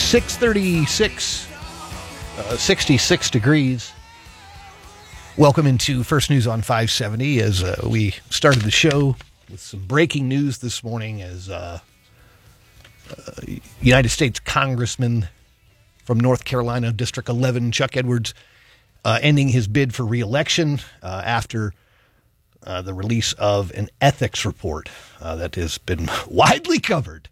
636, 66 degrees. Welcome into First News on 570 as we started the show with some breaking news this morning as United States Congressman from North Carolina, District 11, Chuck Edwards, ending his bid for re-election after the release of an ethics report that has been widely covered.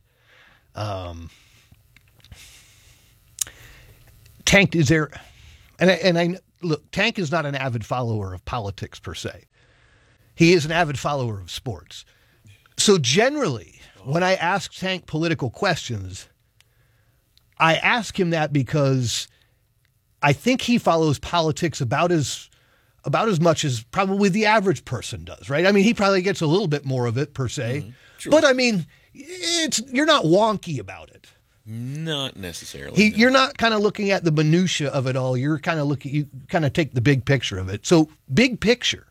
Tank, is there, and I look, Tank is not an avid follower of politics per se. He is an avid follower of sports. So generally, when I ask Tank political questions, I ask him that because I think he follows politics about as much as probably the average person does, right? I mean, he probably gets a little bit more of it per se, Sure. but I mean, you're not wonky about it. Not necessarily. You're not kind of looking at the minutia of it all. You're kind of you kind of take the big picture of it. So big picture,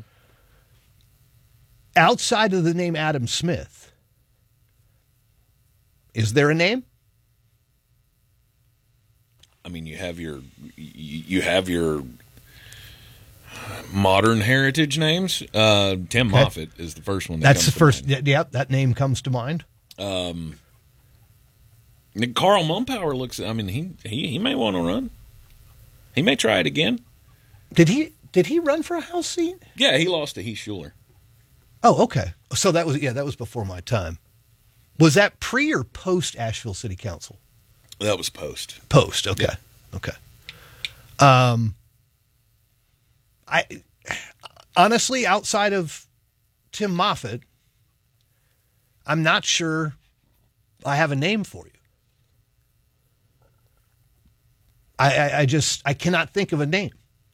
outside of the name Adam Smith, is there a name? I mean, you have your modern heritage names. Tim Moffitt is the first one. That's the first. Yeah, that name comes to mind. Carl Mumpower looks. I mean, he may want to run. He may try it again. Did he run for a House seat? Yeah, he lost to Heath Schuler. Oh, okay. So that was before my time. Was that pre or post Asheville City Council? That was post. Post. Okay. Yeah. Okay. I honestly, outside of Tim Moffitt, I'm not sure I have a name for you. I cannot think of a name.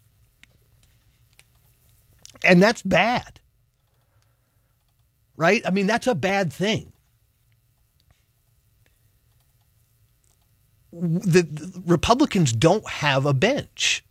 And that's bad. Right? I mean, that's a bad thing. The Republicans don't have a bench.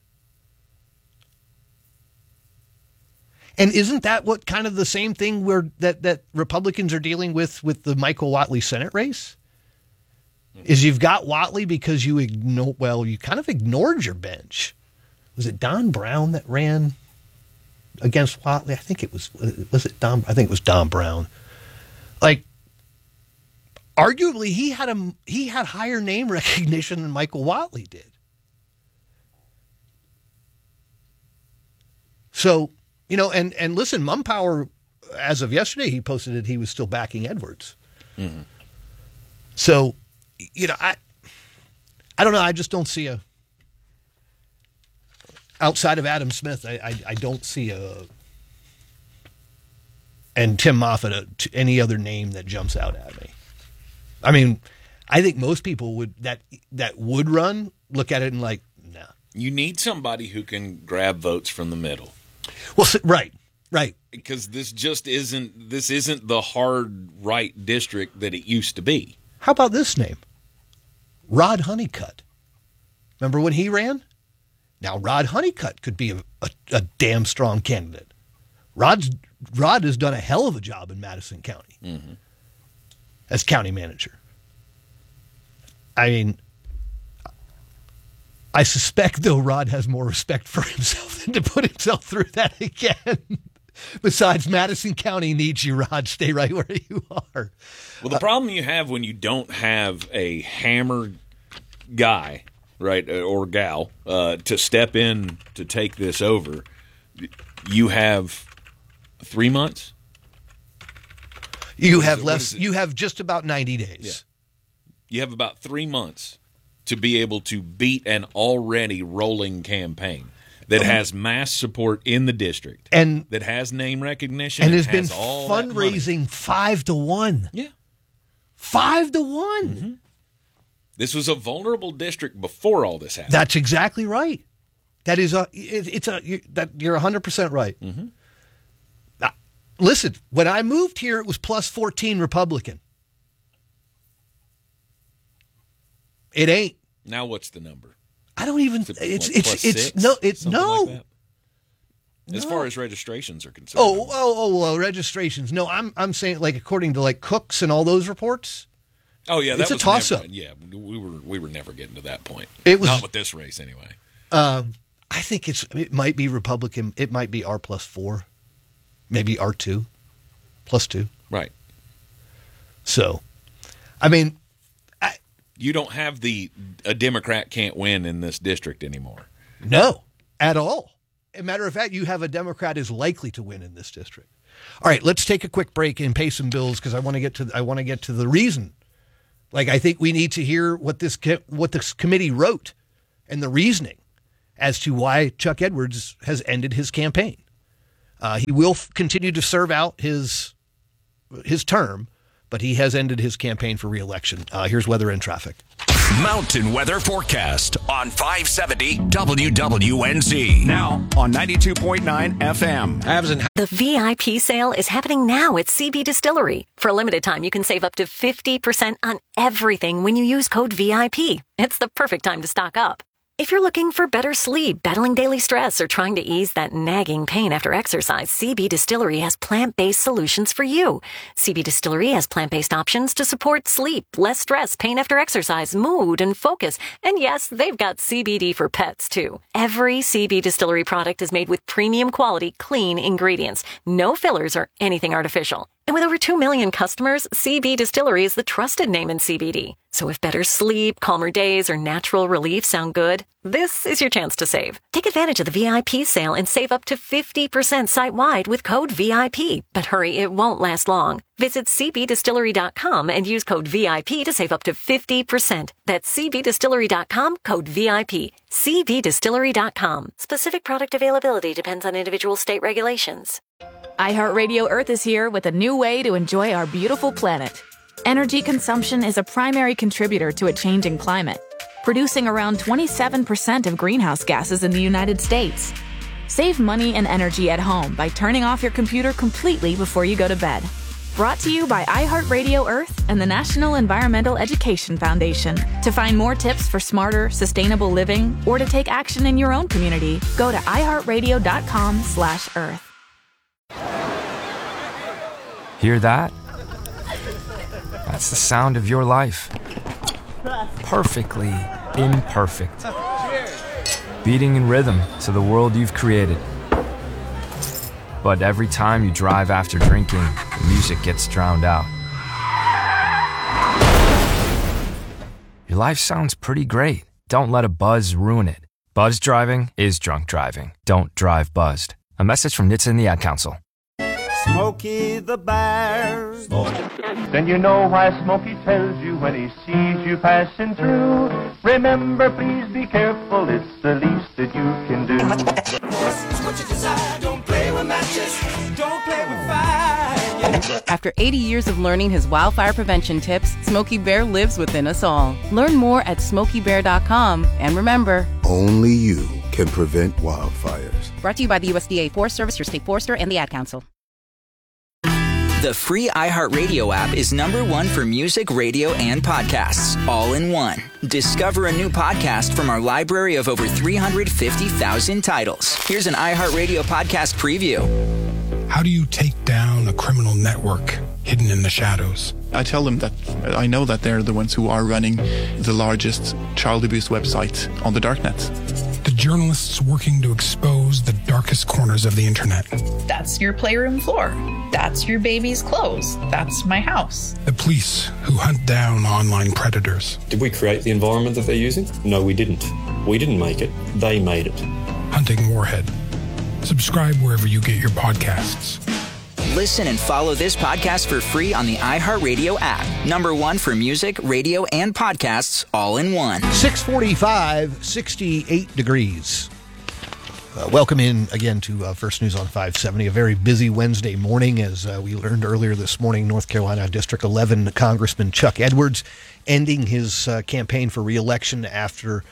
And isn't that what kind of the same thing that Republicans are dealing with the Michael Whatley Senate race? Is you've got Whatley because you kind of ignored your bench. Was it Don Brown that ran against Whatley? I think it was it Don? I think it was Don Brown. Like, arguably, he had higher name recognition than Michael Whatley did. So, and listen, Mumpower, as of yesterday, he posted that he was still backing Edwards. Mm-hmm. So, I don't know. I just don't see outside of Adam Smith, I don't see and Tim Moffitt, any other name that jumps out at me. I mean, I think most people that would run look at it and like, nah. You need somebody who can grab votes from the middle. Well, right. Because this isn't the hard right district that it used to be. How about this name? Rod Honeycutt. Remember when he ran? Now Rod Honeycutt could be a damn strong candidate. Rod has done a hell of a job in Madison County as county manager. I mean, I suspect, though, Rod has more respect for himself than to put himself through that again. Besides, Madison County needs you, Rod. Stay right where you are. Well, the problem you have when you don't have a hammer guy, right, or gal, to step in to take this over, you have 3 months? You have less. You have just about 90 days. Yeah. You have about 3 months to be able to beat an already rolling campaign that has mass support in the district and that has name recognition and has been all fundraising 5-1. Yeah, 5-1. Mm-hmm. This was a vulnerable district before all this happened. That's exactly right. That is you're 100% right. Mm-hmm. Listen, when I moved here, it was plus 14 Republican. It ain't. Now what's the number? I don't even. It's no. Like as far as registrations are concerned. Well, registrations. No, I'm saying like according to like Cooks and all those reports, Oh yeah, it's a toss-up. Yeah, we were never getting to that point. It was not with this race anyway. I think it might be Republican. It might be R+4, maybe R2, +2. Right. So, I mean, you don't have a Democrat can't win in this district anymore. No, at all. As a matter of fact, you have a Democrat is likely to win in this district. All right, let's take a quick break and pay some bills because I want to get to the reason. Like, I think we need to hear what this committee wrote and the reasoning as to why Chuck Edwards has ended his campaign. He will continue to serve out his term, but he has ended his campaign for re-election. Here's weather and traffic. Mountain weather forecast on 570 WWNZ. Now on 92.9 FM. The VIP sale is happening now at CB Distillery. For a limited time, you can save up to 50% on everything when you use code VIP. It's the perfect time to stock up. If you're looking for better sleep, battling daily stress, or trying to ease that nagging pain after exercise, CB Distillery has plant-based solutions for you. CB Distillery has plant-based options to support sleep, less stress, pain after exercise, mood, and focus. And yes, they've got CBD for pets, too. Every CB Distillery product is made with premium quality, clean ingredients. No fillers or anything artificial. And with over 2 million customers, CB Distillery is the trusted name in CBD. So if better sleep, calmer days, or natural relief sound good, this is your chance to save. Take advantage of the VIP sale and save up to 50% site-wide with code VIP. But hurry, it won't last long. Visit cbdistillery.com and use code VIP to save up to 50%. That's cbdistillery.com, code VIP. cbdistillery.com. Specific product availability depends on individual state regulations. iHeartRadio Earth is here with a new way to enjoy our beautiful planet. Energy consumption is a primary contributor to a changing climate, producing around 27% of greenhouse gases in the United States. Save money and energy at home by turning off your computer completely before you go to bed. Brought to you by iHeartRadio Earth and the National Environmental Education Foundation. To find more tips for smarter, sustainable living or to take action in your own community, go to iHeartRadio.com/Earth. Hear that? That's the sound of your life. Perfectly imperfect. Beating in rhythm to the world you've created. But every time you drive after drinking, the music gets drowned out. Your life sounds pretty great. Don't let a buzz ruin it. Buzz driving is drunk driving. Don't drive buzzed. A message from NHTSA and the Ad Council. Smokey the Bear. Then you know why Smokey tells you when he sees you passing through. Remember, please be careful, it's the least that you can do. What you desire, don't play with matches, don't play with fire. After 80 years of learning his wildfire prevention tips, Smokey Bear lives within us all. Learn more at SmokeyBear.com. And remember, only you can prevent wildfires. Brought to you by the USDA Forest Service, your state forester, and the Ad Council. The free iHeartRadio app is #1 for music, radio, and podcasts, all in one. Discover a new podcast from our library of over 350,000 titles. Here's an iHeartRadio podcast preview. How do you take down a criminal network hidden in the shadows? I tell them that I know that they're the ones who are running the largest child abuse website on the darknet. The journalists working to expose the darkest corners of the internet. That's your playroom floor. That's your baby's clothes. That's my house. The police who hunt down online predators. Did we create the environment that they're using? No, we didn't. We didn't make it. They made it. Hunting Warhead. Subscribe wherever you get your podcasts. Listen and follow this podcast for free on the iHeartRadio app. #1 for music, radio, and podcasts, all in one. 6:45, 68 degrees. Welcome in again to First News on 570. A very busy Wednesday morning, as we learned earlier this morning. North Carolina District 11 Congressman Chuck Edwards ending his campaign for re-election after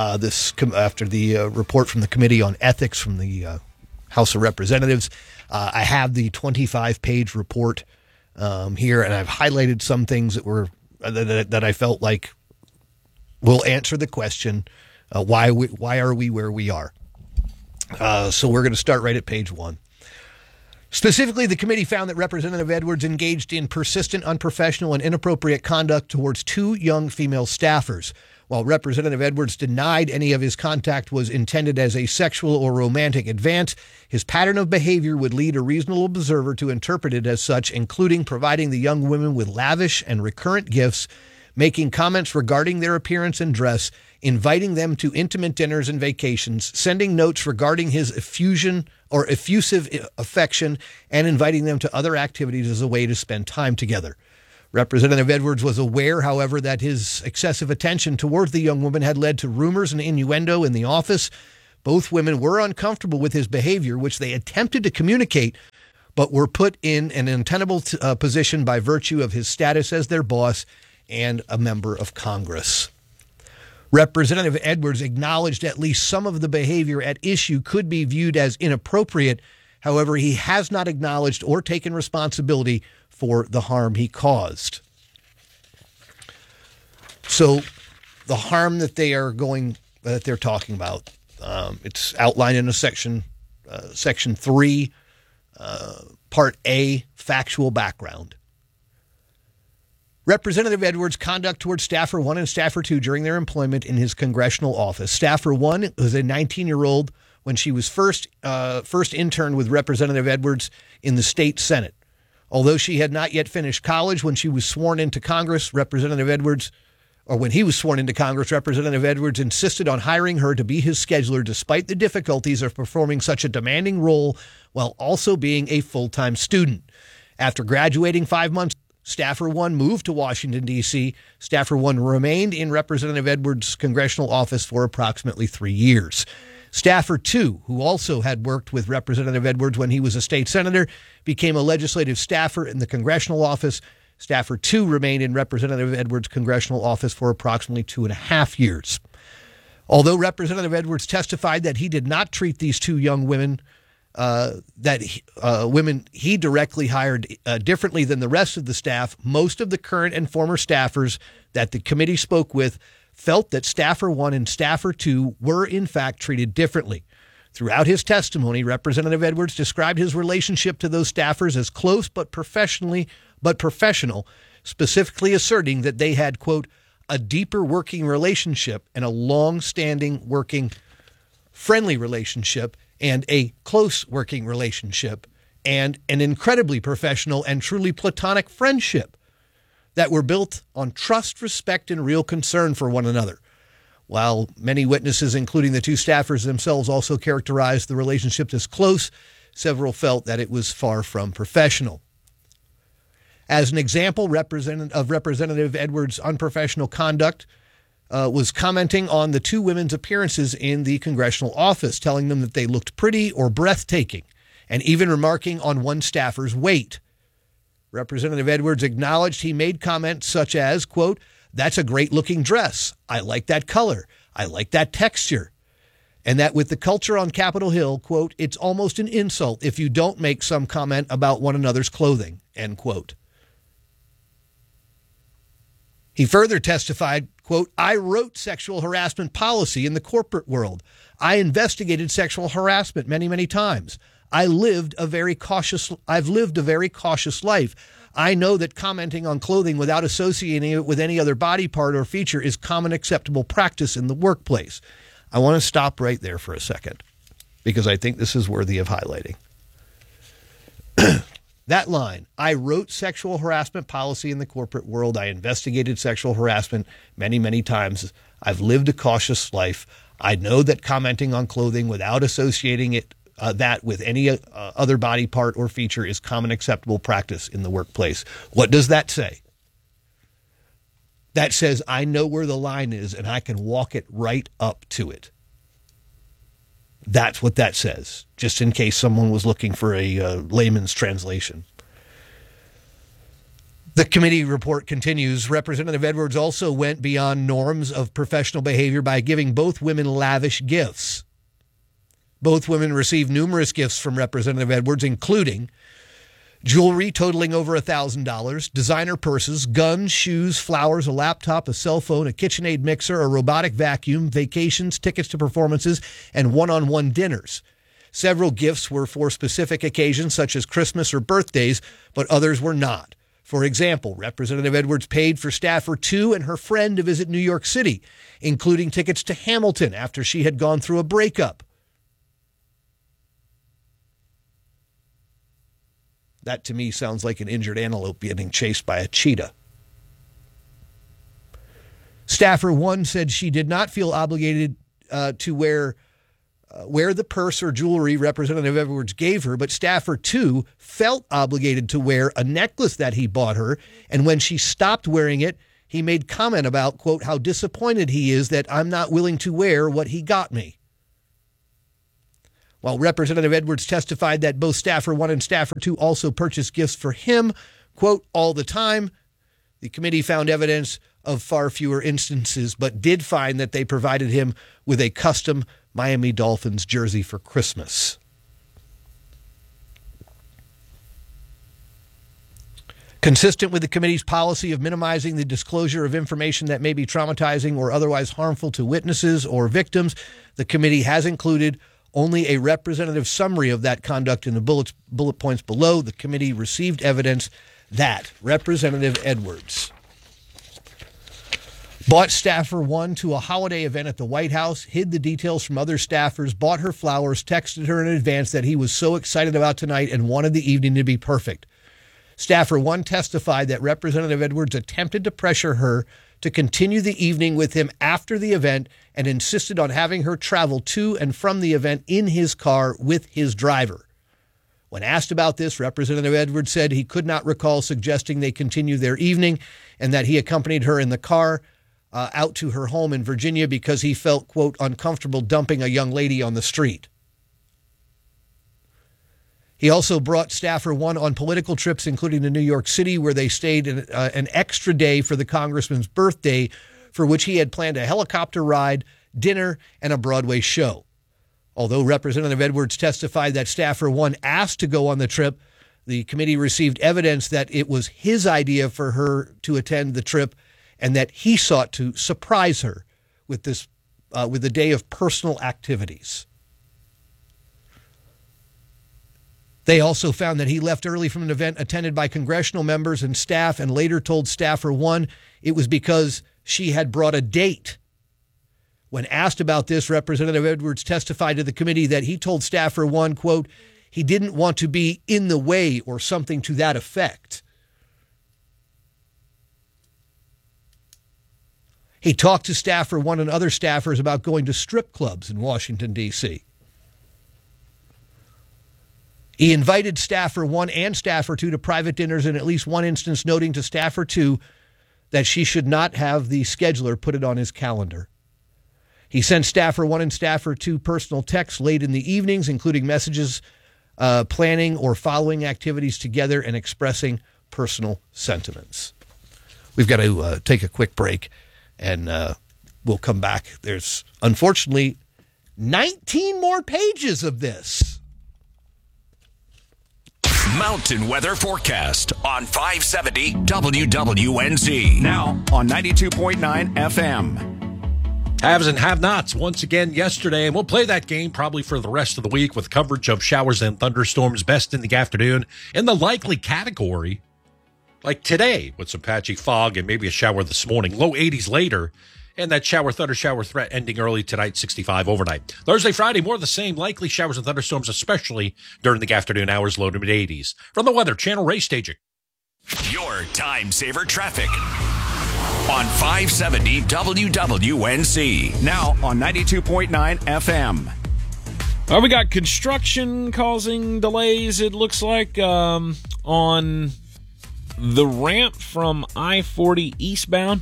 the report from the Committee on Ethics from the House of Representatives. I have the 25-page report here, and I've highlighted some things that I felt like will answer the question, why are we where we are? So we're going to start right at page 1. Specifically, the committee found that Representative Edwards engaged in persistent, unprofessional, and inappropriate conduct towards 2 young female staffers. While Representative Edwards denied any of his contact was intended as a sexual or romantic advance, his pattern of behavior would lead a reasonable observer to interpret it as such, including providing the young women with lavish and recurrent gifts, making comments regarding their appearance and dress, inviting them to intimate dinners and vacations, sending notes regarding his effusive affection, and inviting them to other activities as a way to spend time together. Representative Edwards was aware, however, that his excessive attention towards the young woman had led to rumors and innuendo in the office. Both women were uncomfortable with his behavior, which they attempted to communicate, but were put in an untenable position by virtue of his status as their boss and a member of Congress. Representative Edwards acknowledged at least some of the behavior at issue could be viewed as inappropriate. However, he has not acknowledged or taken responsibility for the harm he caused. So the harm that they're talking about, it's outlined in a section 3, Part A, factual background. Representative Edwards' conduct towards Staffer 1 and Staffer 2 during their employment in his congressional office. Staffer 1 was a 19-year-old when she was first interned with Representative Edwards in the state Senate. Although she had not yet finished college when she was sworn into Congress, Representative Edwards insisted on hiring her to be his scheduler despite the difficulties of performing such a demanding role while also being a full-time student. After graduating 5 months, Staffer 1 moved to Washington, D.C. Staffer 1 remained in Representative Edwards' congressional office for approximately 3 years. Staffer 2, who also had worked with Representative Edwards when he was a state senator, became a legislative staffer in the congressional office. Staffer 2 remained in Representative Edwards' congressional office for approximately 2.5 years. Although Representative Edwards testified that he did not treat these 2 young women women he directly hired differently than the rest of the staff, most of the current and former staffers that the committee spoke with felt that Staffer 1 and Staffer 2 were in fact treated differently. Throughout his testimony, Representative Edwards described his relationship to those staffers as close but professional, specifically asserting that they had, quote, a deeper working relationship and a long-standing working friendly relationship and a close working relationship and an incredibly professional and truly platonic friendship that were built on trust, respect, and real concern for one another. While many witnesses, including the 2 staffers themselves, also characterized the relationship as close, several felt that it was far from professional. As an example of Representative Edwards' unprofessional conduct, was commenting on the 2 women's appearances in the congressional office, telling them that they looked pretty or breathtaking, and even remarking on one staffer's weight. Representative Edwards acknowledged he made comments such as, quote, that's a great-looking dress. I like that color. I like that texture. And that with the culture on Capitol Hill, quote, it's almost an insult if you don't make some comment about one another's clothing, end quote. He further testified, quote, I wrote sexual harassment policy in the corporate world. I investigated sexual harassment many, many times. I've lived a very cautious life. I know that commenting on clothing without associating it with any other body part or feature is common acceptable practice in the workplace. I want to stop right there for a second because I think this is worthy of highlighting. That line, I wrote sexual harassment policy in the corporate world. I investigated sexual harassment many, many times. I've lived a cautious life. I know that commenting on clothing without associating that with any other body part or feature is common acceptable practice in the workplace. What does that say? That says I know where the line is and I can walk it right up to it. That's what that says, just in case someone was looking for a layman's translation. The committee report continues. Representative Edwards also went beyond norms of professional behavior by giving both women lavish gifts. Both women received numerous gifts from Representative Edwards, including jewelry totaling over $1,000, designer purses, guns, shoes, flowers, a laptop, a cell phone, a KitchenAid mixer, a robotic vacuum, vacations, tickets to performances, and one-on-one dinners. Several gifts were for specific occasions such as Christmas or birthdays, but others were not. For example, Representative Edwards paid for Staffer 2 and her friend to visit New York City, including tickets to Hamilton after she had gone through a breakup. That to me sounds like an injured antelope getting chased by a cheetah. Staffer 1 said she did not feel obligated to wear the purse or jewelry Representative Edwards gave her, but Staffer 2 felt obligated to wear a necklace that he bought her, and when she stopped wearing it, he made comment about, quote, how disappointed he is that I'm not willing to wear what he got me. While Representative Edwards testified that both Staffer 1 and Staffer 2 also purchased gifts for him, quote, all the time, the committee found evidence of far fewer instances, but did find that they provided him with a custom Miami Dolphins jersey for Christmas. Consistent with the committee's policy of minimizing the disclosure of information that may be traumatizing or otherwise harmful to witnesses or victims, the committee has included only a representative summary of that conduct in the bullet points below. The committee received evidence that Representative Edwards bought Staffer 1 to a holiday event at the White House, hid the details from other staffers, bought her flowers, texted her in advance that he was so excited about tonight and wanted the evening to be perfect. Staffer 1 testified that Representative Edwards attempted to pressure her to continue the evening with him after the event and insisted on having her travel to and from the event in his car with his driver. When asked about this, Representative Edwards said he could not recall suggesting they continue their evening and that he accompanied her in the car out to her home in Virginia because he felt, quote, uncomfortable dumping a young lady on the street. He also brought Staffer 1 on political trips, including to New York City, where they stayed an extra day for the congressman's birthday, for which he had planned a helicopter ride, dinner, and a Broadway show. Although Representative Edwards testified that Staffer 1 asked to go on the trip, the committee received evidence that it was his idea for her to attend the trip and that he sought to surprise her with a day of personal activities. They also found that he left early from an event attended by congressional members and staff and later told Staffer 1 it was because she had brought a date. When asked about this, Representative Edwards testified to the committee that he told Staffer 1, quote, he didn't want to be in the way or something to that effect. He talked to Staffer 1 and other staffers about going to strip clubs in Washington, D.C. He invited Staffer 1 and Staffer 2 to private dinners, in at least one instance noting to Staffer 2 that she should not have the scheduler put it on his calendar. He sent Staffer 1 and Staffer 2 personal texts late in the evenings, including messages planning or following activities together and expressing personal sentiments. We've got to take a quick break, and we'll come back. There's, unfortunately, 19 more pages of this. Mountain Weather Forecast on 570 WWNZ. Now on 92.9 FM. Haves and have-nots once again yesterday, and we'll play that game probably for the rest of the week with coverage of showers and thunderstorms best in the afternoon in the likely category, like today with some patchy fog and maybe a shower this morning. Low 80s later, and that thunder shower threat ending early tonight, 65 overnight. Thursday, Friday, more of the same. Likely showers and thunderstorms, especially during the afternoon hours, low to mid-80s. From the Weather Channel, Ray staging. Your time saver traffic on 570 WWNZ. Now on 92.9 FM. We got construction causing delays, it looks like, on the ramp from I-40 eastbound.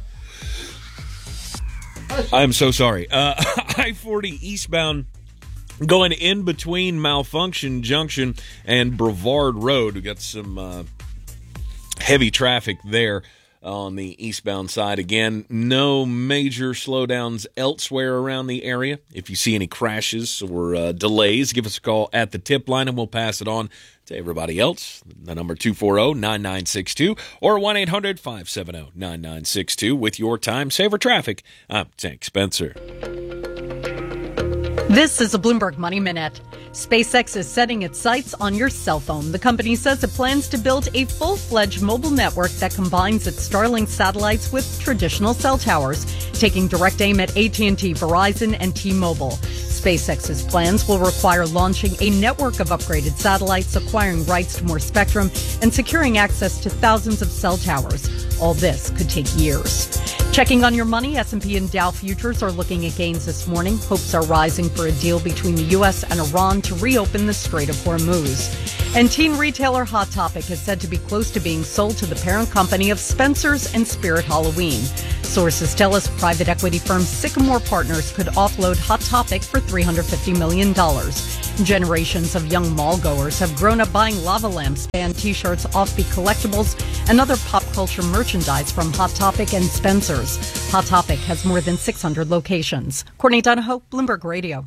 I'm so sorry. I-40 eastbound going in between Malfunction Junction and Brevard Road. We got some heavy traffic there on the eastbound side. Again, no major slowdowns elsewhere around the area. If you see any crashes or delays, give us a call at the tip line and we'll pass it on to everybody else. The number 240-9962 or 1-800-570-9962 with your time saver traffic. I'm Tank Spencer. This is a Bloomberg Money Minute. SpaceX is setting its sights on your cell phone. The company says it plans to build a full-fledged mobile network that combines its Starlink satellites with traditional cell towers, taking direct aim at AT&T, Verizon, and T-Mobile. SpaceX's plans will require launching a network of upgraded satellites, acquiring rights to more spectrum, and securing access to thousands of cell towers. All this could take years. Checking on your money, S&P and Dow futures are looking at gains this morning. Hopes are rising for a deal between the U.S. and Iran to reopen the Strait of Hormuz. And teen retailer Hot Topic is said to be close to being sold to the parent company of Spencer's and Spirit Halloween. Sources tell us private equity firm Sycamore Partners could offload Hot Topic for $350 million. Generations of young mall-goers have grown up buying lava lamps, band T-shirts, offbeat collectibles, and other pop culture merchandise from Hot Topic and Spencer's. Hot Topic has more than 600 locations. Courtney Donahoe, Bloomberg Radio.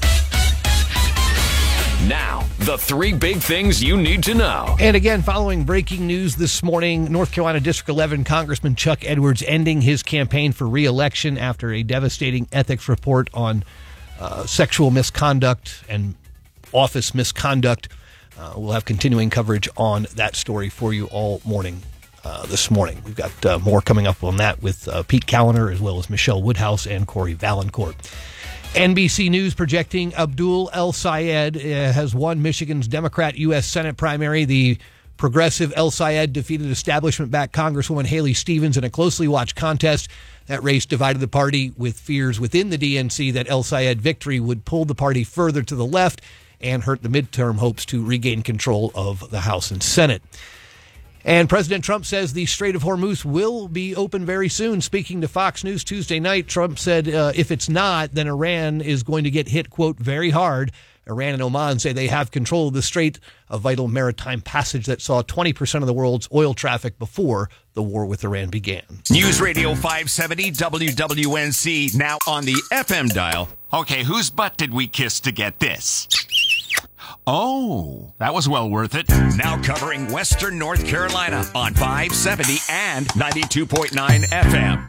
Now, the three big things you need to know. And again, following breaking news this morning, North Carolina District 11 Congressman Chuck Edwards ending his campaign for re-election after a devastating ethics report on sexual misconduct and office misconduct. We'll have continuing coverage on that story for you all morning this morning. We've got more coming up on that with Pete Callender as well as Michelle Woodhouse and Corey Valancourt. NBC News projecting Abdul El-Sayed has won Michigan's Democrat U.S. Senate primary. The progressive El-Sayed defeated establishment-backed Congresswoman Haley Stevens in a closely watched contest. That race divided the party, with fears within the DNC that El-Sayed victory would pull the party further to the left and hurt the midterm hopes to regain control of the House and Senate. And President Trump says the Strait of Hormuz will be open very soon. Speaking to Fox News Tuesday night, Trump said if it's not, then Iran is going to get hit, quote, very hard. Iran and Oman say they have control of the strait, a vital maritime passage that saw 20% of the world's oil traffic before the war with Iran began. News Radio 570 WWNC, now on the FM dial. Okay, whose butt did we kiss to get this? Oh, that was well worth it. Now covering Western North Carolina on 570 and 92.9 FM.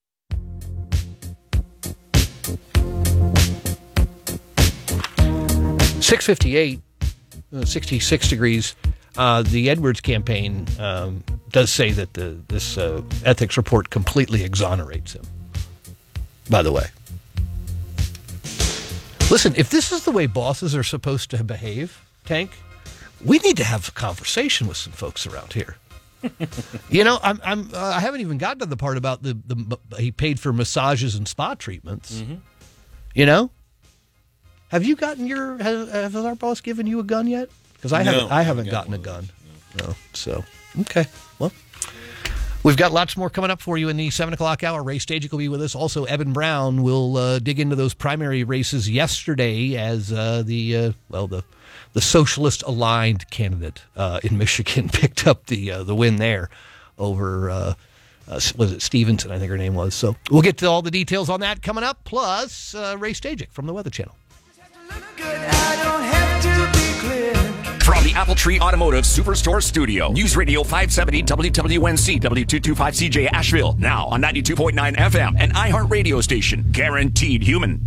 .658, 66 degrees. The Edwards campaign does say that this ethics report completely exonerates him, by the way. Listen, if this is the way bosses are supposed to behave, Tank, we need to have a conversation with some folks around here. You know, I haven't even gotten to the part about the he paid for massages and spa treatments. Mm-hmm. You know, have you gotten has our boss given you a gun yet? Because I haven't gotten a gun. No. So okay, well. We've got lots more coming up for you in the 7 o'clock hour. Ray Stajic will be with us. Also, Evan Brown will dig into those primary races yesterday as the socialist-aligned candidate in Michigan picked up the win there over, was it Stevenson, I think her name was. So we'll get to all the details on that coming up, plus Ray Stajic from the Weather Channel. From the Apple Tree Automotive Superstore Studio, News Radio 570 WWNC W225CJ Asheville, now on 92.9 FM, an iHeart radio station, guaranteed human.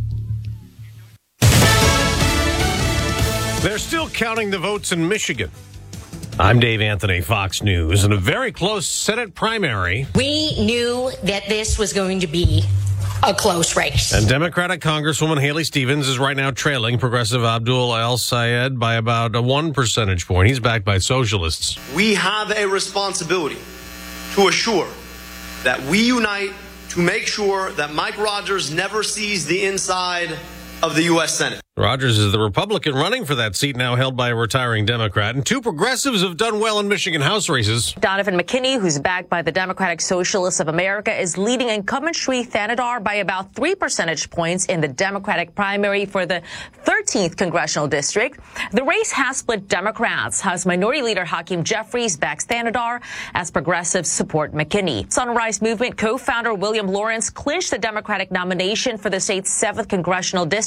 They're still counting the votes in Michigan. I'm Dave Anthony, Fox News. In a very close Senate primary, we knew that this was going to be a close race. And Democratic Congresswoman Haley Stevens is right now trailing progressive Abdul El-Sayed by about 1 percentage point. He's backed by socialists. We have a responsibility to assure that we unite to make sure that Mike Rogers never sees the inside of the U.S. Senate. Rogers is the Republican running for that seat, now held by a retiring Democrat. And two progressives have done well in Michigan House races. Donovan McKinney, who's backed by the Democratic Socialists of America, is leading incumbent Shri Thanadar by about 3 percentage points in the Democratic primary for the 13th congressional district. The race has split Democrats. House Minority Leader Hakeem Jeffries backs Thanadar as progressives support McKinney. Sunrise Movement co-founder William Lawrence clinched the Democratic nomination for the state's 7th congressional district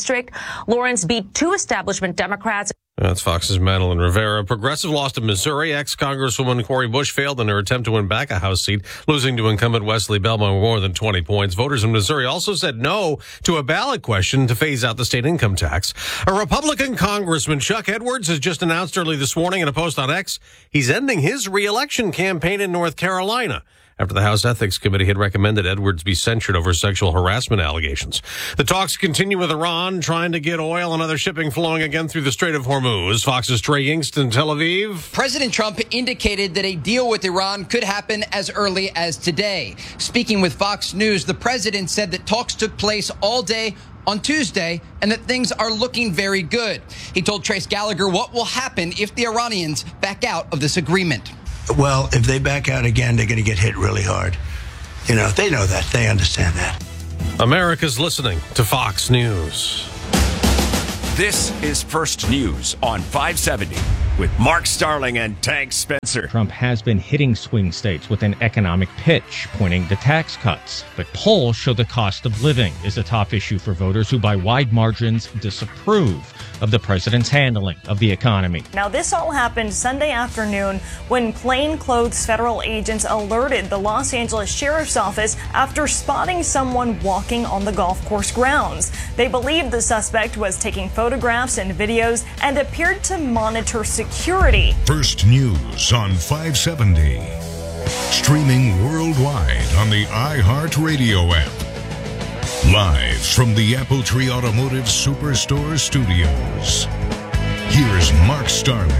district. Lawrence beat 2 establishment Democrats. That's Fox's Madeline Rivera. Progressive lost to Missouri. Ex-Congresswoman Cori Bush failed in her attempt to win back a House seat, losing to incumbent Wesley Bell by more than 20 points. Voters in Missouri also said no to a ballot question to phase out the state income tax. A Republican Congressman, Chuck Edwards, has just announced early this morning in a post on X he's ending his re-election campaign in North Carolina after the House Ethics Committee had recommended Edwards be censured over sexual harassment allegations. The talks continue with Iran, trying to get oil and other shipping flowing again through the Strait of Hormuz. Fox's Trey Yingst in Tel Aviv. President Trump indicated that a deal with Iran could happen as early as today. Speaking with Fox News, the president said that talks took place all day on Tuesday and that things are looking very good. He told Trace Gallagher what will happen if the Iranians back out of this agreement. Well, if they back out again, they're going to get hit really hard. You know, they know that. They understand that. America's listening to Fox News. This is First News on 570 with Mark Starling and Tank Spencer. Trump has been hitting swing states with an economic pitch, pointing to tax cuts. But polls show the cost of living is a top issue for voters who by wide margins disapprove of the president's handling of the economy. Now, this all happened Sunday afternoon when plainclothes federal agents alerted the Los Angeles Sheriff's Office after spotting someone walking on the golf course grounds. They believed the suspect was taking photographs and videos and appeared to monitor security. First News on 570. Streaming worldwide on the iHeartRadio app. Live from the Appletree Automotive Superstore studios. Here's Mark Starling.